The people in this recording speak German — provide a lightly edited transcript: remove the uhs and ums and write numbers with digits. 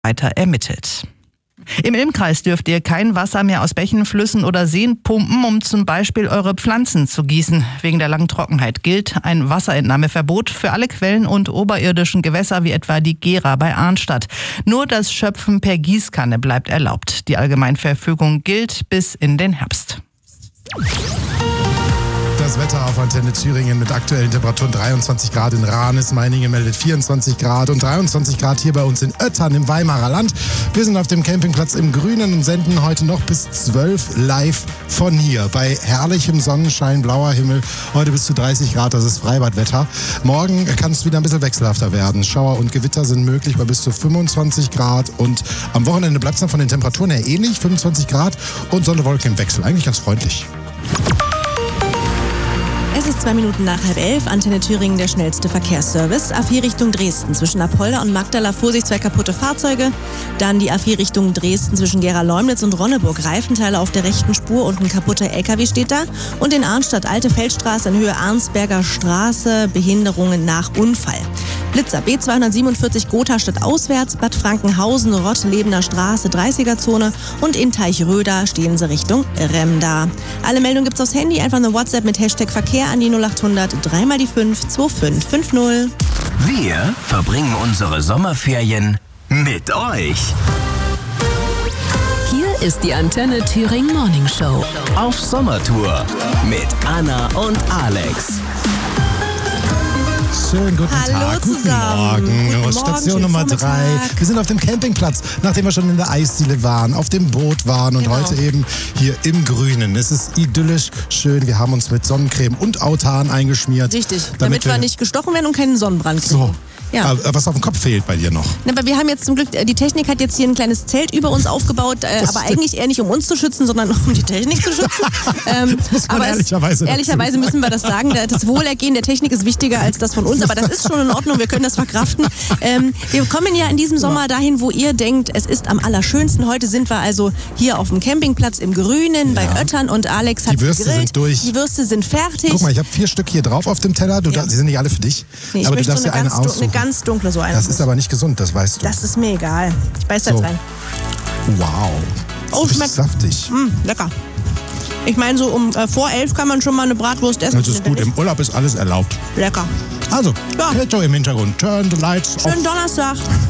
weiter ermittelt. Im Ilm-Kreis dürft ihr kein Wasser mehr aus Bächen, Flüssen oder Seen pumpen, um zum Beispiel eure Pflanzen zu gießen. Wegen der langen Trockenheit gilt ein Wasserentnahmeverbot für alle Quellen und oberirdischen Gewässer wie etwa die Gera bei Arnstadt. Nur das Schöpfen per Gießkanne bleibt erlaubt. Die Allgemeinverfügung gilt bis in den Herbst. Das Wetter auf Antenne Thüringen mit aktuellen Temperaturen 23 Grad in Ranis, Meiningen meldet 24 Grad und 23 Grad hier bei uns in Öttern im Weimarer Land. Wir sind auf dem Campingplatz im Grünen und senden heute noch bis 12 live von hier. Bei herrlichem Sonnenschein, blauer Himmel, heute bis zu 30 Grad, das ist Freibadwetter. Morgen kann es wieder ein bisschen wechselhafter werden. Schauer und Gewitter sind möglich bei bis zu 25 Grad und am Wochenende bleibt es dann von den Temperaturen her ähnlich, 25 Grad und Sonne, Wolken im Wechsel. Eigentlich ganz freundlich. Es ist 2 Minuten nach 10:30, Antenne Thüringen, der schnellste Verkehrsservice. A4 Richtung Dresden. Zwischen Apolda und Magdala Vorsicht 2 kaputte Fahrzeuge. Dann die A4 Richtung Dresden zwischen Gera-Leumnitz und Ronneburg. Reifenteile auf der rechten Spur und ein kaputter LKW steht da. Und in Arnstadt Alte Feldstraße in Höhe Arnsberger Straße. Behinderungen nach Unfall. Blitzer B247 Gotha Stadt auswärts. Bad Frankenhausen, Rottlebener Straße, 30er-Zone. Und in Teichröder stehen sie Richtung Remda. Alle Meldungen gibt's aufs Handy. Einfach eine WhatsApp mit Hashtag Verkehr an die 0800 3 mal die 5 2550. Wir verbringen unsere Sommerferien mit euch. Hier ist die Antenne Thüringen Morning Show. Auf Sommertour mit Anna und Alex. Schönen guten Hallo Tag, zusammen. Guten Morgen. Guten Station Morgen, Nummer 3. Vormittag. Wir sind auf dem Campingplatz, nachdem wir schon in der Eisdiele waren, auf dem Boot waren und Genau. heute eben hier im Grünen. Es ist idyllisch schön. Wir haben uns mit Sonnencreme und Autan eingeschmiert. Richtig, damit wir nicht gestochen werden und keinen Sonnenbrand kriegen. So. Ja. Was auf dem Kopf fehlt bei dir noch? Na, aber wir haben jetzt zum Glück, die Technik hat jetzt hier ein kleines Zelt über uns aufgebaut, aber eigentlich eher nicht um uns zu schützen, sondern um die Technik zu schützen. Muss man ehrlicherweise ehrlicherweise müssen wir das sagen, das Wohlergehen der Technik ist wichtiger als das von uns, aber das ist schon in Ordnung, wir können das verkraften. Wir kommen ja in diesem Sommer dahin, wo ihr denkt, es ist am allerschönsten. Heute sind wir also hier auf dem Campingplatz im Grünen bei Öttern und Alex hat Die Würste gegrillt. sind durch. Die Würste sind fertig. Guck mal, ich habe 4 Stück hier drauf auf dem Teller. Sie sind nicht alle für dich, Nee, ich aber du möchte darfst so dir eine aussuchen. eine ganz dunkle, so eine. Das ist aber nicht gesund, das weißt du. Das ist mir egal. Ich beiß da jetzt So. rein. Wow. Oh, Richtig schmeckt. saftig. Lecker. Ich meine, so vor 11 kann man schon mal eine Bratwurst essen. Das ist gut. Im Urlaub ist alles erlaubt. Lecker. Also, Ja. Petto im Hintergrund. Turn the lights off. Schönen Donnerstag.